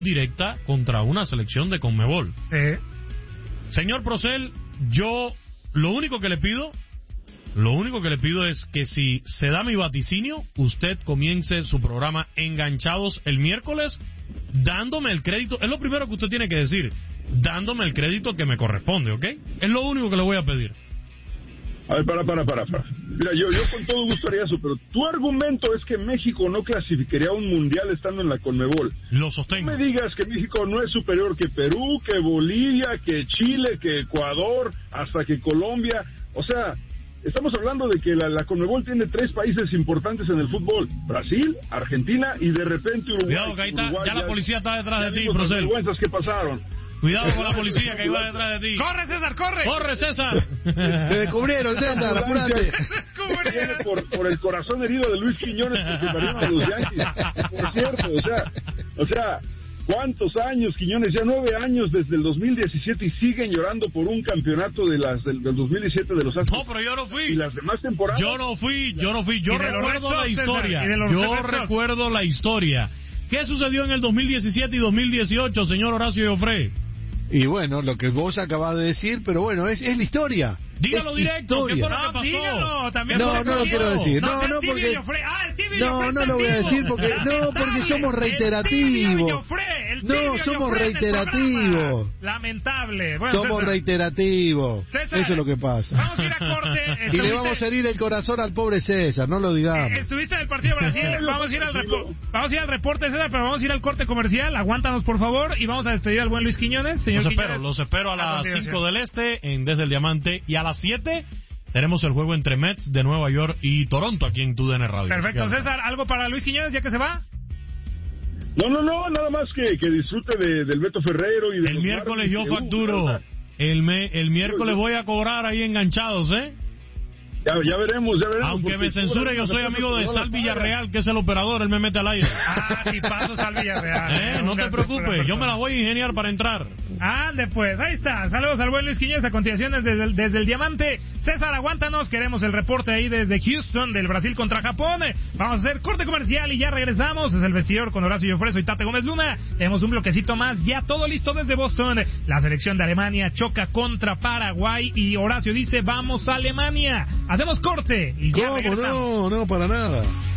directa contra una selección de Conmebol. Señor Procel, yo lo único que le pido es que si se da mi vaticinio, usted comience su programa Enganchados el miércoles dándome el crédito. Es lo primero que usted tiene que decir, dándome el crédito que me corresponde, ¿ok? Es lo único que le voy a pedir. A ver, para. Mira, yo con todo gusto haría eso, pero tu argumento es que México no clasificaría a un mundial estando en la Conmebol. Lo sostengo. No me digas que México no es superior que Perú, que Bolivia, que Chile, que Ecuador, hasta que Colombia. O sea, estamos hablando de que la Conmebol tiene 3 países importantes en el fútbol: Brasil, Argentina y de repente Uruguay. Cuidado, que ahí está, Uruguay, ya la policía está detrás de ti, las Procel. vergüenzas que pasaron. Cuidado con la policía que iba detrás de ti. ¡Corre, César, corre! ¡Corre, César! Te descubrieron, César, apúrate. Viene por el corazón herido de Luis Quiñones porque perdieron a los Yankees. Por cierto, o sea, ¿cuántos años, Quiñones? Ya 9 años desde el 2017 y siguen llorando por un campeonato del 2017 de los Astros. No, pero yo no fui. Y las demás temporadas. Yo no fui. Yo recuerdo la historia. Recuerdo la historia. ¿Qué sucedió en el 2017 y 2018, señor Horacio Joffre? Y bueno, lo que vos acabas de decir, pero bueno, es la historia. Dígalo directo, ¿qué fue lo que pasó? Dígalo, también no lo quiero decir. No, porque... no lo voy a decir porque somos reiterativos. Somos reiterativos. Lamentable. Bueno, somos César, reiterativos. César, eso es lo que pasa. Vamos a ir a corte. Y le vamos a herir el corazón al pobre César, no lo digamos. Estuviste en el partido de Brasil. Vamos a ir al reporte, César, pero vamos a ir al corte comercial. Aguántanos, por favor, y vamos a despedir al buen Luis Quiñones. Señor los espero a las 5 del Este en Desde el Diamante, y a las 7 tenemos el juego entre Mets de Nueva York y Toronto aquí en TUDN Radio. Perfecto, César, ¿algo para Luis Quiñones ya que se va? No, nada más que disfrute del Beto Ferrero y de el miércoles yo facturo. El miércoles voy a cobrar ahí enganchados, Ya veremos. Aunque me censure, yo soy amigo de Sal Villarreal, que es el operador, él me mete al aire. Si paso Sal Villarreal. No te preocupes, yo me la voy a ingeniar para entrar. Ande pues, ahí está. Saludos al buen Luis Quiñones. A continuación desde el Diamante. César, aguántanos, queremos el reporte ahí desde Houston, del Brasil contra Japón. Vamos a hacer corte comercial y ya regresamos. Es el vestidor con Horacio Joffre y Tate Gómez Luna. Tenemos un bloquecito más, ya todo listo desde Boston. La selección de Alemania choca contra Paraguay y Horacio dice, vamos a Alemania. Hacemos corte y ya regresamos. No, para nada.